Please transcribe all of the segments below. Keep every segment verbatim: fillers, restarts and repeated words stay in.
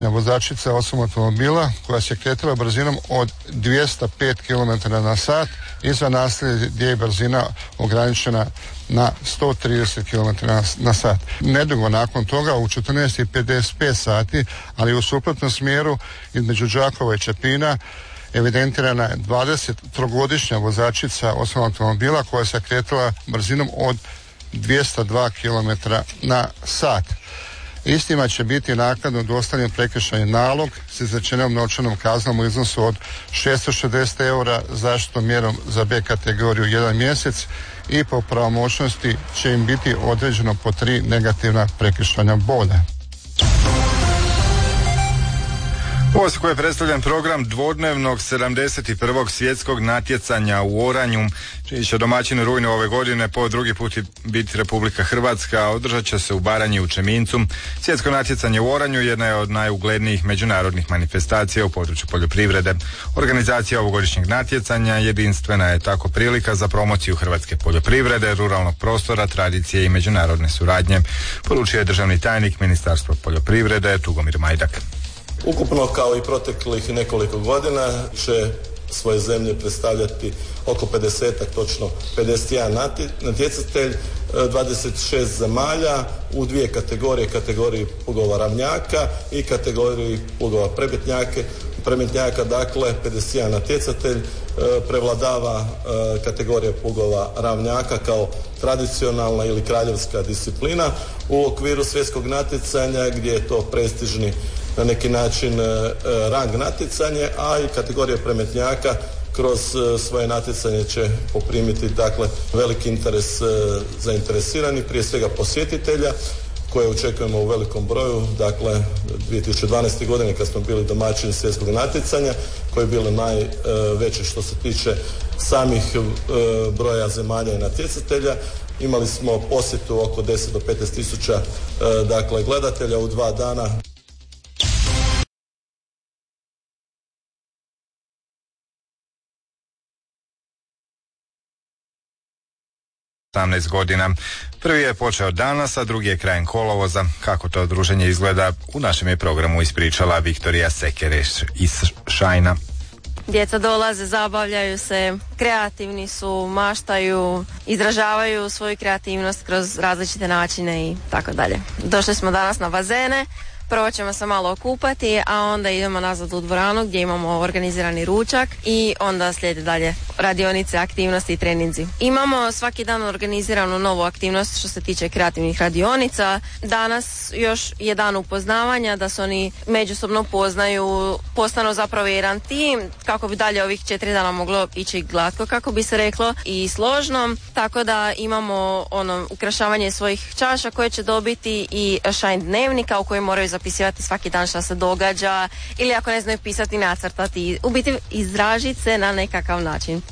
Vozačica osobnog automobila koja se kretala brzinom od dvjesto pet kilometara na sat izvan naselja gdje je brzina ograničena na sto trideset kilometara na sat. Nedugo nakon toga u četrnaest i pedeset pet sati, ali u suprotnom smjeru između Đakova i Čepina, evidentirana je dvadesettrogodišnja vozačica osobnog automobila koja se kretala brzinom od dvjesto dva kilometra na sat. Istima će biti naknadno dostavljen prekršajni nalog s izrečenom novčanom kaznom u iznosu od šesto šezdeset eura, zaštitnom mjerom za B kategoriju jedan mjesec i po pravomoćnosti će im biti određeno po tri negativna prekršajna boda. U Osijeku je predstavljen program dvodnevnog sedamdeset prvog svjetskog natjecanja u oranju, čiji će domaćin u rujnu ove godine po drugi put biti Republika Hrvatska. Održat će se u Baranji u Čemincu. Svjetsko natjecanje u oranju jedna je od najuglednijih međunarodnih manifestacija u području poljoprivrede. Organizacija ovogodišnjeg natjecanja jedinstvena je tako prilika za promociju hrvatske poljoprivrede, ruralnog prostora, tradicije i međunarodne suradnje, poručio je državni tajnik Ministarstva poljoprivrede Tugomir Majdak. Ukupno, kao i proteklih nekoliko godina, će svoje zemlje predstavljati oko pedesetak, točno pedeset jedan natjecatelj, dvadeset šest zemalja u dvije kategorije, kategoriji plugova ravnjaka i kategoriji plugova premetnjake. Premetnjaka, dakle, pedeset jedan natjecatelj, prevladava kategorija plugova ravnjaka kao tradicionalna ili kraljevska disciplina u okviru svjetskog natjecanja, gdje je to prestižni na neki način rang natjecanje, a i kategorija premetnjaka kroz svoje natjecanje će poprimiti, dakle, veliki interes zainteresiranih, prije svega posjetitelja, koje očekujemo u velikom broju. Dakle, dvije tisuće dvanaeste. godine kad smo bili domaćini svjetskog natjecanja, koje je bilo najveće što se tiče samih broja zemalja i natjecatelja, imali smo posjetu oko deset do petnaest tisuća dakle, gledatelja u dva dana. osamnaest godina. Prvi je počeo danas, a drugi je krajem kolovoza. Kako to druženje izgleda, u našem je programu ispričala Viktorija Sekereš iz Šajna. Djeca dolaze, zabavljaju se, kreativni su, maštaju, izražavaju svoju kreativnost kroz različite načine i tako dalje. Došli smo danas na bazene. Prvo ćemo se malo okupati, a onda idemo nazad u dvoranu gdje imamo organizirani ručak i onda slijede dalje radionice, aktivnosti i treninzi. Imamo svaki dan organiziranu novu aktivnost što se tiče kreativnih radionica. Danas još je dan upoznavanja, da se oni međusobno poznaju, postanu zapravo jedan tim, kako bi dalje ovih četiri dana moglo ići glatko, kako bi se reklo, i složno. Tako da imamo ono ukrašavanje svojih čaša koje će dobiti i Shine dnevnika u kojem moraju zapisivati svaki dan šta se događa, ili ako ne znaju pisati, nacrtati, u biti izražiti se na nekakav način.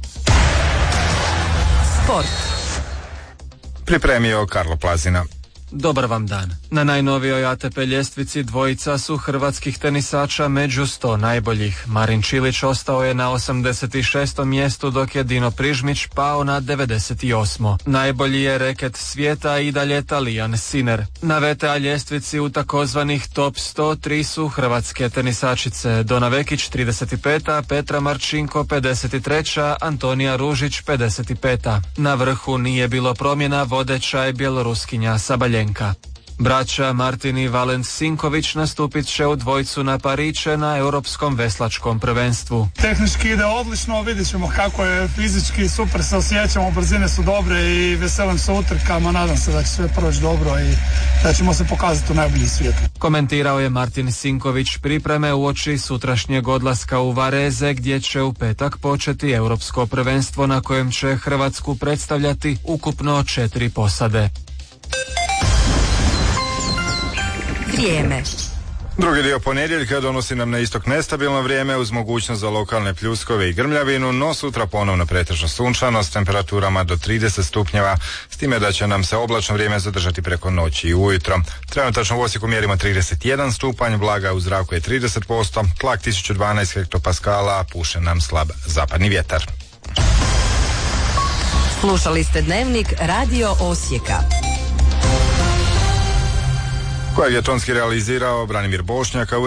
Sport. Pripremio Karlo Plazina. Dobar vam dan. Na najnovijoj A T P ljestvici dvojica su hrvatskih tenisača među sto najboljih. Marin Čilić ostao je na osamdeset šestom mjestu, dok je Dino Prižmić pao na devedeset osmo Najbolji je reket svijeta i dalje Talijan Sinner. Na V T A ljestvici u takozvanih top sto tri su hrvatske tenisačice: Dona Vekić trideset peta, Petra Marčinko pedeset treća, Antonija Ružić pedeset peta Na vrhu nije bilo promjena, vodeća je Bjeloruskinja Sabaljenka. Braća Martin i Valent Sinković nastupit će u dvojcu na Pariće na europskom veslačkom prvenstvu. Tehnički ide odlično, vidjet ćemo kako je fizički, super se osjećamo, brzine su dobre i veselim se utrkama, nadam se da će sve proći dobro i da ćemo se pokazati u najbolji svijetu. Komentirao je Martin Sinković pripreme uoči sutrašnjeg odlaska u Vareze, gdje će u petak početi europsko prvenstvo na kojem će Hrvatsku predstavljati ukupno četiri posade. Vrijeme. Drugi dio ponedjeljka donosi nam na istok nestabilno vrijeme uz mogućnost za lokalne pljuskove i grmljavinu, no sutra ponovno pretežno sunčano s temperaturama do trideset stupnjeva, s time da će nam se oblačno vrijeme zadržati preko noći i ujutro. Trenutačno u Osijeku mjerimo trideset jedan stupanj, vlaga u zraku je trideset posto, tlak tisuću dvanaest hektopaskala, puše nam slab zapadni vjetar. Slušali ste Dnevnik Radio Osijeka. kojeg je tonski realizirao Branimir Bošnjak, a